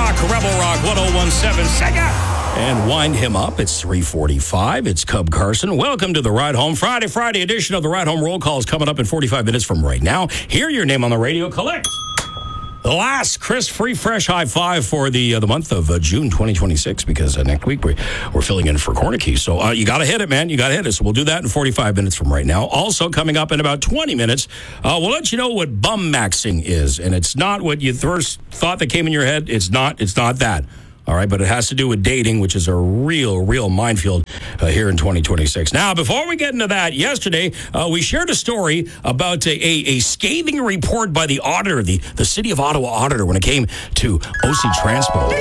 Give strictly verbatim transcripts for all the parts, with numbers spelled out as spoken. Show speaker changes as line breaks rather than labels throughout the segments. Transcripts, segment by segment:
Rock, Rebel Rock one oh one seven, Sega. And wind him up. It's three forty-five. It's Cub Carson. Welcome to the Ride Home Friday, Friday edition of the Ride Home Roll Call is coming up in forty-five minutes from right now. Hear your name on the radio. Collect the last crisp, free, fresh high five for the uh, the month of uh, June twenty twenty-six, because uh, next week we, we're filling in for Cornicky. So uh, you got to hit it, man. You got to hit it. So we'll do that in forty-five minutes from right now. Also coming up in about twenty minutes, uh, we'll let you know what bum maxing is. And it's not what you first thought that came in your head. It's not. It's not that. All right, but it has to do with dating, which is a real, real minefield uh, here in twenty twenty-six. Now, before we get into that, yesterday uh, we shared a story about a, a, a scathing report by the auditor, the, the City of Ottawa auditor, when it came to O C Transpo.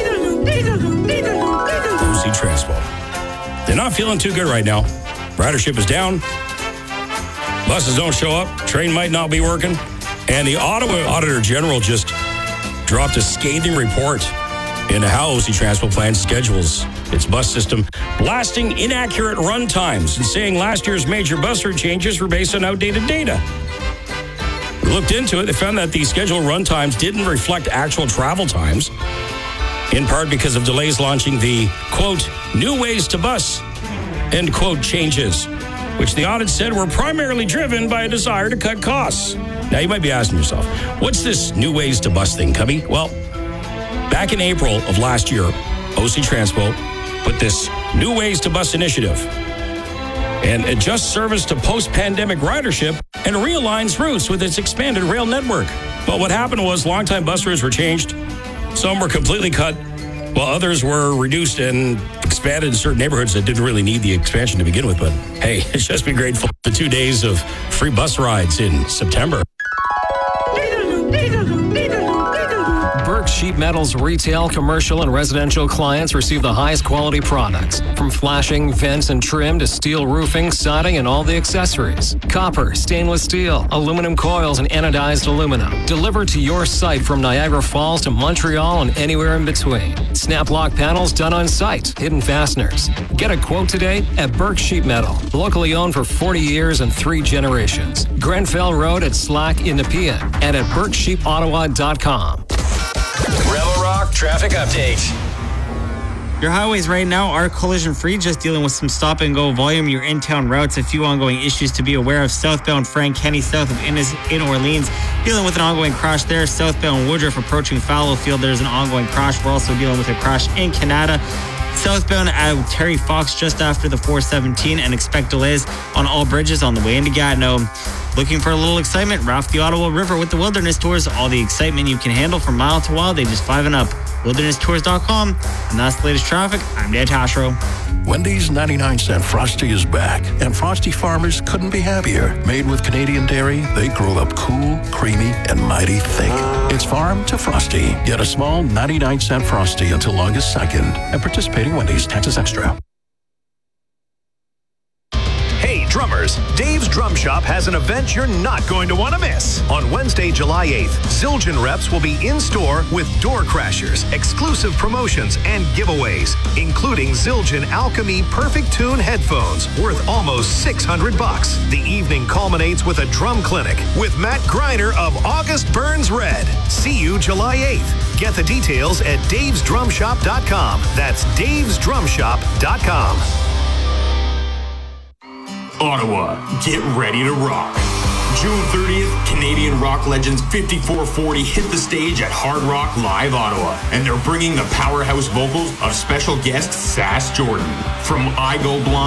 O C Transpo. They're not feeling too good right now. Ridership is down. Buses don't show up. Train might not be working. And the Ottawa Auditor General just dropped a scathing report into how O C Transpo plans schedules its bus system, blasting inaccurate run times and saying last year's major bus route changes were based on outdated data. We looked into it. They found that the scheduled run times didn't reflect actual travel times, in part because of delays launching the, quote, new ways to bus, end quote, changes, which the audit said were primarily driven by a desire to cut costs. Now, you might be asking yourself, what's this new ways to bus thing, Cubby? Well, back in April of last year, O C Transpo put this New Ways to Bus initiative and adjusts service to post-pandemic ridership and realigns routes with its expanded rail network. But what happened was longtime bus routes were changed. Some were completely cut, while others were reduced and expanded in certain neighborhoods that didn't really need the expansion to begin with. But hey, it's just been grateful for the two days of free bus rides in September.
Burke Sheet Metal's retail, commercial, and residential clients receive the highest quality products, from flashing, vents, and trim to steel roofing, siding, and all the accessories. Copper, stainless steel, aluminum coils, and anodized aluminum. Delivered to your site from Niagara Falls to Montreal and anywhere in between. Snap lock panels done on site. Hidden fasteners. Get a quote today at Burke Sheet Metal. Locally owned for forty years and three generations. Grenfell Road at Slack in Nepean and at burke sheep ottawa dot com.
Rebel Rock traffic update.
Your highways right now are collision-free, just dealing with some stop-and-go volume. Your in-town routes, a few ongoing issues to be aware of. Southbound Frank Kenny, south of Innis in Orleans, dealing with an ongoing crash there. Southbound Woodruff approaching Fallowfield, there's an ongoing crash. We're also dealing with a crash in Canada. Southbound at Terry Fox just after the four seventeen, and expect delays on all bridges on the way into Gatineau. Looking for a little excitement? Raft the Ottawa River with the Wilderness Tours. All the excitement you can handle from mile to wild, ages five and up. wilderness tours dot com. And that's the latest traffic. I'm Dan Tashro.
Wendy's ninety-nine cent Frosty is back, and Frosty farmers couldn't be happier. Made with Canadian dairy, they grow up cool, creamy, and mighty thick. It's farm to Frosty. Get a small ninety-nine cent Frosty until August second at participating Wendy's. Taxes extra.
Hey, drummers, Dave's Drum Shop has an event you're not going to want to miss. On Wednesday, July eighth, Zildjian reps will be in-store with door crashers, exclusive promotions, and giveaways, including Zildjian Alchemy Perfect Tune headphones worth almost six hundred bucks. The evening culminates with a drum clinic with Matt Greiner of August Burns Red. See you July eighth. Get the details at daves drum shop dot com. That's daves drum shop dot com.
Ottawa, get ready to rock. June thirtieth, Canadian rock legends fifty-four forty hit the stage at Hard Rock Live Ottawa, and they're bringing the powerhouse vocals of special guest Sass Jordan. From I Go Blind